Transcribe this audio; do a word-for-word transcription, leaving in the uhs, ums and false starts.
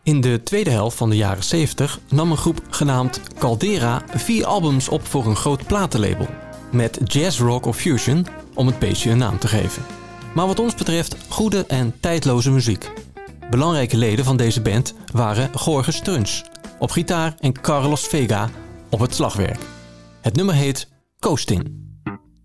In de tweede helft van de jaren zeventig nam een groep genaamd Caldera vier albums op voor een groot platenlabel. Met jazz, rock of fusion om het beestje een naam te geven. Maar wat ons betreft goede en tijdloze muziek. Belangrijke leden van deze band waren Jorge Struns op gitaar en Carlos Vega op het slagwerk. Het nummer heet Coasting.